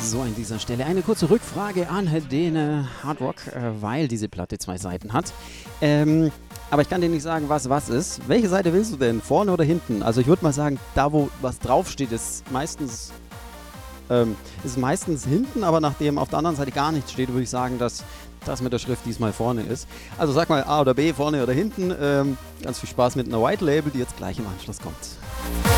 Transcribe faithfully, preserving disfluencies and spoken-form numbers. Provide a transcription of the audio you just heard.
So, an dieser Stelle eine kurze Rückfrage an den äh, Hard Rock, äh, weil diese Platte zwei Seiten hat. Ähm, aber ich kann dir nicht sagen, was was ist. Welche Seite willst du denn? Vorne oder hinten? Also ich würde mal sagen, da wo was draufsteht, ist meistens, ähm, ist meistens hinten, aber nachdem auf der anderen Seite gar nichts steht, würde ich sagen, dass das mit der Schrift diesmal vorne ist. Also sag mal A oder B, vorne oder hinten. Ähm, ganz viel Spaß mit einer White Label, die jetzt gleich im Anschluss kommt.